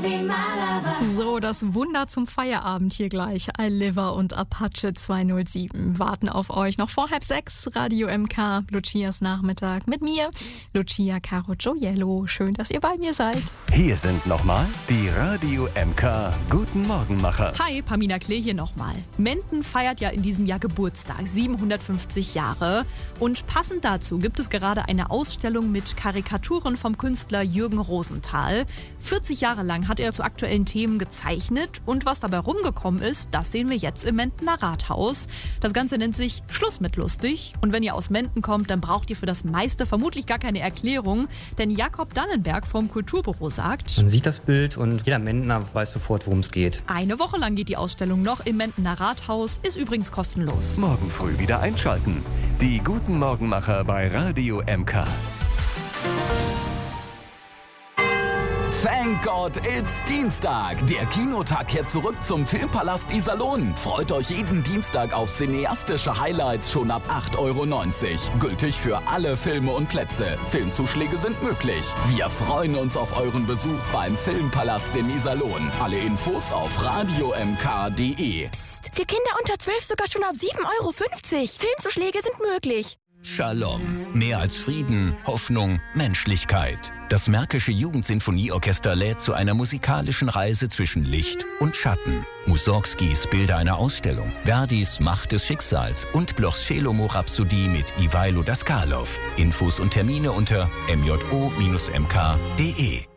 So, das Wunder zum Feierabend hier gleich. Aliva und Apache 207 warten auf euch. Noch vor 5:30, Radio MK, Lucias Nachmittag mit mir, Lucia Caro Gioiello. Schön, dass ihr bei mir seid. Hier sind nochmal die Radio MK Guten Morgenmacher. Hi, Pamina Klee hier nochmal. Menden feiert ja in diesem Jahr Geburtstag, 750 Jahre. Und passend dazu gibt es gerade eine Ausstellung mit Karikaturen vom Künstler Jürgen Rosenthal. 40 Jahre lang hat er zu aktuellen Themen gezeichnet und was dabei rumgekommen ist, das sehen wir jetzt im Mendener Rathaus. Das Ganze nennt sich Schluss mit lustig und wenn ihr aus Menden kommt, dann braucht ihr für das meiste vermutlich gar keine Erklärung, denn Jakob Dannenberg vom Kulturbüro sagt: Man sieht das Bild und jeder Mendner weiß sofort, worum es geht. Eine Woche lang geht die Ausstellung noch im Mendener Rathaus, ist übrigens kostenlos. Morgen früh wieder einschalten. Die Guten Morgenmacher bei Radio MK. Thank God it's Dienstag. Der Kinotag kehrt zurück zum Filmpalast Iserlohn. Freut euch jeden Dienstag auf cineastische Highlights schon ab 8,90 €. Gültig für alle Filme und Plätze. Filmzuschläge sind möglich. Wir freuen uns auf euren Besuch beim Filmpalast in Iserlohn. Alle Infos auf radiomk.de. Psst, für Kinder unter 12 sogar schon ab 7,50 €. Filmzuschläge sind möglich. Shalom. Mehr als Frieden, Hoffnung, Menschlichkeit. Das Märkische Jugendsinfonieorchester lädt zu einer musikalischen Reise zwischen Licht und Schatten. Mussorgskis Bilder einer Ausstellung, Verdis Macht des Schicksals und Blochs Shelomo-Rhapsodie mit Ivailo Daskalov. Infos und Termine unter mjo-mk.de.